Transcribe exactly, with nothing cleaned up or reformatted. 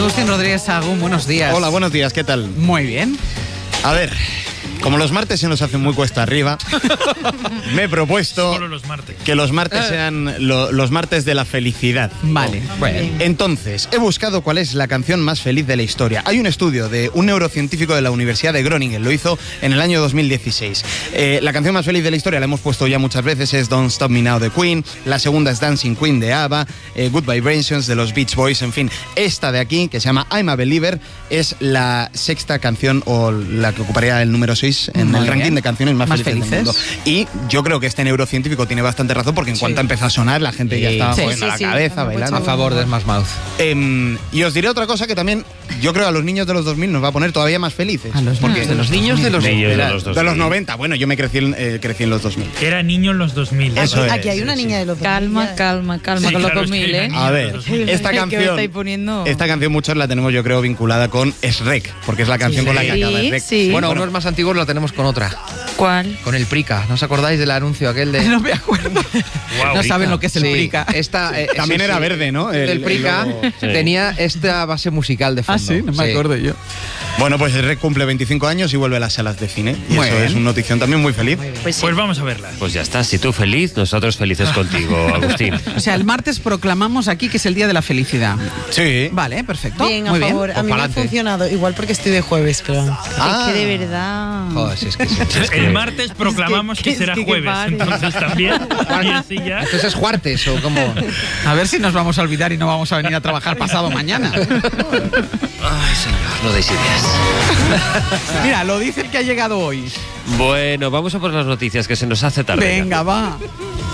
Agustín Rodríguez Sagún, buenos días. Hola, buenos días, ¿qué tal? Muy bien. A ver, como los martes se nos hacen muy cuesta arriba, me he propuesto Solo los martes. que los martes sean lo- los martes de la felicidad. Vale. Bueno, entonces, he buscado cuál es la canción más feliz de la historia. Hay un estudio de un neurocientífico de la Universidad de Groningen, lo hizo en el año dos mil dieciséis. Eh, la canción más feliz de la historia, la hemos puesto ya muchas veces, es Don't Stop Me Now de Queen, la segunda es Dancing Queen de ABBA, eh, Good Vibrations de los Beach Boys, en fin. Esta de aquí, que se llama I'm a Believer, es la sexta canción o la que ocuparía el número seis en Muy el ranking bien. de canciones más, Más felices, del felices. mundo. Y yo creo que este neurocientífico tiene bastante razón, porque en Sí. cuanto empezó a sonar, la gente ya Sí. estaba Sí, moviendo sí, la sí. cabeza, A bailando. A favor de Smash Mouth. Eh, y os diré otra cosa que también yo creo a los niños de los dos mil nos va a poner todavía más felices. A los porque niños de los niños de los Niños de de, los de los dos mil. noventa. Bueno, yo me crecí en, eh, crecí en los dos mil. Era niño en los dos mil. Eso es. Aquí hay una niña de los Calma, dos mil. calma, calma Sí, con claro, los es que dos mil, hay ¿eh? una A niña ver, de los dos mil. esta Que me canción, estáis poniendo. esta canción muchos la tenemos yo creo vinculada con Shrek, porque es la canción con la que Sí, acaba Shrek. sí. Bueno, unos más antiguos la tenemos con otra. ¿Cuál? Con el Prica. ¿No os acordáis del anuncio aquel de...? No me acuerdo. Guau, no Prica. saben lo que es el Sí, Prica. Esta, eh, También sí, era sí. verde, ¿no? El- El, Prica el logo. Sí. tenía esta base musical de Ah, fondo. sí, no me acuerdo yo. Bueno, pues Shrek cumple veinticinco años y vuelve a las salas de cine. Y Muy eso bien. es una notición también muy feliz. Pues sí. Pues vamos a verla. Pues ya está, si tú feliz, nosotros felices contigo, Agustín. O sea, el martes proclamamos aquí que es el día de la felicidad. Sí. Vale, perfecto. Bien, a Muy bien. favor. A mí me ha pa'lante. funcionado. Igual porque estoy de jueves, pero... Ah. Es que de verdad. Joder, si es que sí. El martes proclamamos Es que, que- será es que- que jueves, pare. entonces también. Y así ya. Entonces es Juartes o como... A ver si nos vamos a olvidar y no vamos a venir a trabajar pasado mañana. Ay, señor, no deis ideas. Mira, lo dice el que ha llegado hoy. Bueno, vamos a por las noticias, que se nos hace tarde. Venga, va.